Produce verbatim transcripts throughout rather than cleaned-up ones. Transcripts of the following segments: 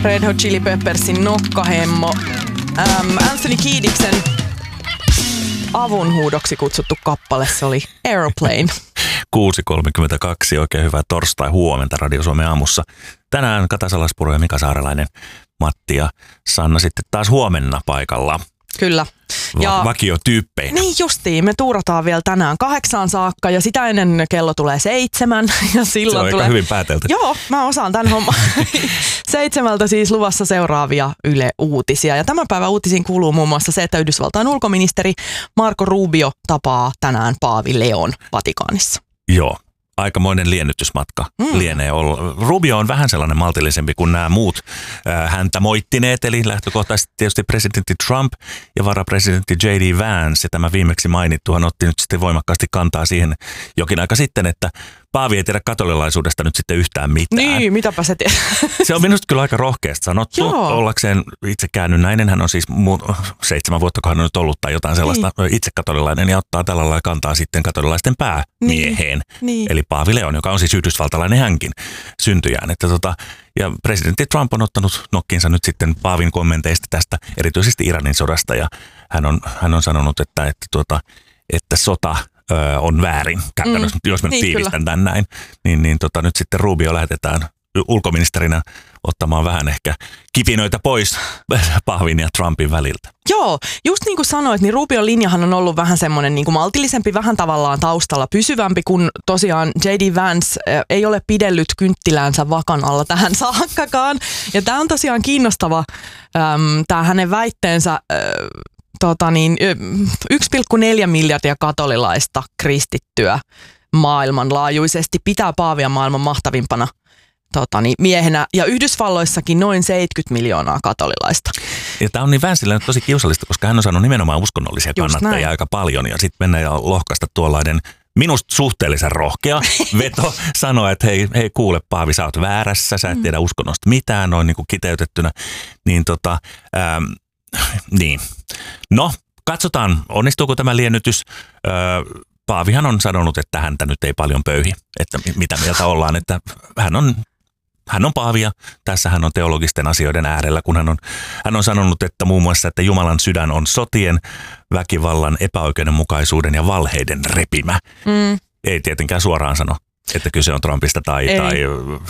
Red Hot Chili Peppersin nokkahemmo. Ähm, Anthony Kiediksen avunhuudoksi kutsuttu kappale, se oli Aeroplane. kuusi kolmekymmentäkaksi, oikein hyvää torstai huomenta Radio Suomen aamussa. Tänään Kata Salaspuro ja Mika Saarelainen, Matti ja Sanna sitten taas huomenna paikalla. Kyllä. Ja vakiotyyppeinä. Niin justiin, me tuurataan vielä tänään kahdeksaan saakka ja sitä ennen kello tulee seitsemän. Ja silloin se on tulee... aika hyvin päätelty. Joo, mä osaan tämän homman. Seitsemältä siis luvassa seuraavia Yle-uutisia. Ja tämän päivän uutisiin kuuluu muun muassa se, että Yhdysvaltain ulkoministeri Marco Rubio tapaa tänään Paavi Leon Vatikaanissa. Joo. Aikamoinen liennytysmatka mm. lienee olla. Rubio on vähän sellainen maltillisempi kuin nämä muut äh, häntä moittineet, eli lähtökohtaisesti tietysti presidentti Trump ja varapresidentti J D Vance. Ja tämä viimeksi mainittu, hän otti nyt sitten voimakkaasti kantaa siihen jokin aika sitten, että Paavi ei tiedä katolilaisuudesta nyt sitten yhtään mitään. Niin, mitäpä se tiedä. Se on minusta kyllä aika rohkeasti sanottu. Joo. Ollakseen itse käännynnäinen, hän on siis muu, seitsemän vuotta, kun hän on nyt ollut tai jotain sellaista niin. Itse katolilainen ja ottaa tällä lailla kantaa sitten katolilaisten päämieheen. Niin. Niin. Eli Paavi Leon, joka on siis yhdysvaltalainen hänkin syntyjään. Että tota, ja presidentti Trump on ottanut nokkinsa nyt sitten Paavin kommenteista tästä, erityisesti Iranin sodasta. Ja hän on, hän on sanonut, että, että, tuota, että sota ö, on väärin käytännössä, mm. jos mä nyt niin, tiivistän tämän näin. Niin, niin tota, nyt sitten Rubio lähetetään ulkoministerinä ottamaan vähän ehkä kipinöitä pois Paavin ja Trumpin väliltä. Joo, just niin kuin sanoit, niin Rubion linjahan on ollut vähän semmoinen niin kuin maltillisempi, vähän tavallaan taustalla pysyvämpi, kun tosiaan J D Vance ei ole pidellyt kynttiläänsä vakan alla tähän saakkakaan. Ja tämä on tosiaan kiinnostava, äm, tämä hänen väitteensä, äh, tota niin, yksi pilkku neljä miljardia katolilaista kristittyä maailmanlaajuisesti pitää Paavia maailman mahtavimpana Tota niin, miehenä, ja Yhdysvalloissakin noin seitsemänkymmentä miljoonaa katolilaista. Ja tämä on niin Vancelle tosi kiusallista, koska hän on saanut nimenomaan uskonnollisia kannattajia aika paljon, ja sitten mennään ja lohkaista tuollainen minusta suhteellisen rohkea veto sanoa, että hei, hei kuule Paavi, sä oot väärässä, sä et tiedä uskonnosta mitään, noin niin kuin kiteytettynä. Niin tota, ähm, niin. No, katsotaan, onnistuuko tämä liennytys. Äh, Paavihan on sanonut, että häntä nyt ei paljon pöyhi, että mitä mieltä ollaan, että hän on, hän on Paavi ja tässä hän on teologisten asioiden äärellä, kun hän on, hän on sanonut, että muun muassa, että Jumalan sydän on sotien, väkivallan, epäoikeudenmukaisuuden ja valheiden repimä. Mm. Ei tietenkään suoraan sano, että kyse on Trumpista tai, tai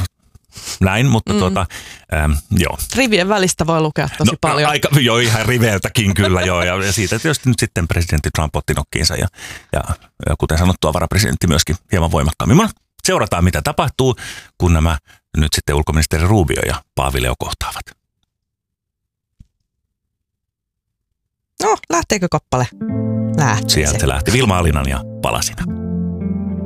näin, mutta mm. tuota, ähm, joo. Rivien välistä voi lukea tosi no, paljon. Aika, joo, ihan riveiltäkin kyllä, joo. Ja, ja siitä tietysti nyt sitten presidentti Trump otti nokkiinsa ja, ja, ja kuten sanottua, varapresidentti myöskin hieman voimakkaammin. Seurataan, mitä tapahtuu, kun nämä nyt sitten ulkoministeri Rubio ja Paavi Leo kohtaavat. No, lähteekö kappale? Lähtee. Sieltä se lähti Vilma Alinan ja Palasina.